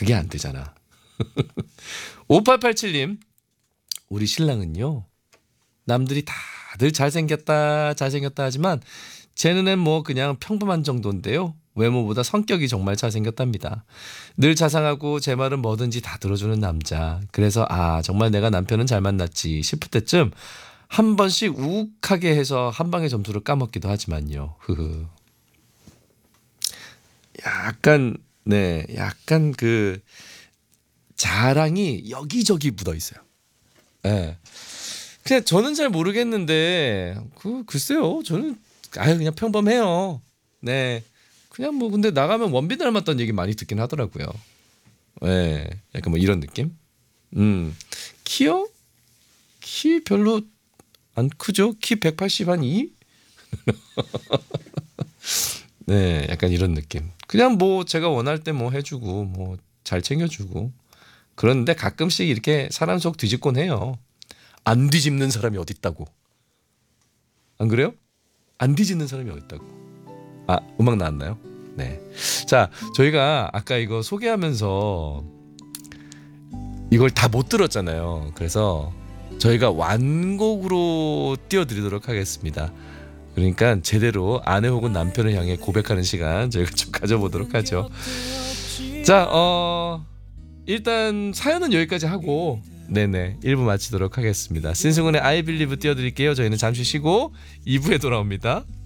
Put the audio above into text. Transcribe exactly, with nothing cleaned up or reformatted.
그게 안 되잖아. 오팔팔칠님 우리 신랑은요 남들이 다들 잘생겼다 잘생겼다 하지만 제 눈엔 뭐 그냥 평범한 정도인데요. 외모보다 성격이 정말 잘생겼답니다. 늘 자상하고 제 말은 뭐든지 다 들어주는 남자. 그래서 아 정말 내가 남편은 잘 만났지 싶을 때쯤 한 번씩 욱하게 해서 한 방에 점수를 까먹기도 하지만요. 흐흐. 약간 네 약간 그 자랑이 여기저기 묻어 있어요. 네. 그냥 저는 잘 모르겠는데 그 글쎄요 저는 아유 그냥 평범해요. 네 그냥 뭐 근데 나가면 원빈 닮았다는 얘기 많이 듣긴 하더라고요. 네 약간 뭐 이런 느낌. 음 키요? 키 별로 안 크죠? 키 백팔십 한 이? 네 약간 이런 느낌. 그냥 뭐 제가 원할 때 뭐 해주고 뭐 잘 챙겨주고 그런데 가끔씩 이렇게 사람 속 뒤집곤 해요. 안 뒤집는 사람이 어딨다고. 안 그래요? 안 뒤집는 사람이 어딨다고. 아 음악 나왔나요? 네. 자 저희가 아까 이거 소개하면서 이걸 다 못 들었잖아요. 그래서 저희가 완곡으로 띄워드리도록 하겠습니다. 그러니까 제대로 아내 혹은 남편을 향해 고백하는 시간 저희가 좀 가져보도록 하죠. 자 어 일단 사연은 여기까지 하고 네네 일 부 마치도록 하겠습니다. 신승훈의 I Believe 띄워드릴게요. 저희는 잠시 쉬고 이 부에 돌아옵니다.